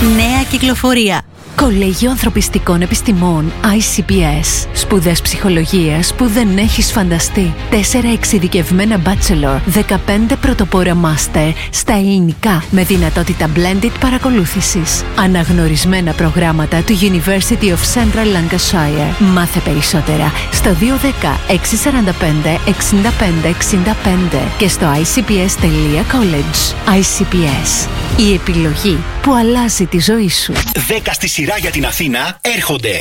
Νέα κυκλοφορία. Κολέγιο Ανθρωπιστικών Επιστημών ICPS. Σπουδές ψυχολογίας που δεν έχεις φανταστεί. 4 εξειδικευμένα bachelor, 15 πρωτοπόρα master στα ελληνικά με δυνατότητα blended παρακολούθησης. Αναγνωρισμένα προγράμματα του University of Central Lancashire. Μάθε περισσότερα στο 210 645 65 65 και στο icps.college. ICPS. Η επιλογή που αλλάζει τη ζωή σου. 10 στη σειρά για την Αθήνα έρχονται.